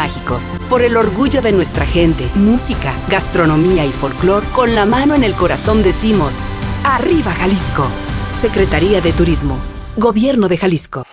mágicos. Por el orgullo de nuestra gente, música, gastronomía y folclor, con la mano en el corazón decimos: ¡Arriba Jalisco! Secretaría de Turismo, Gobierno de Jalisco.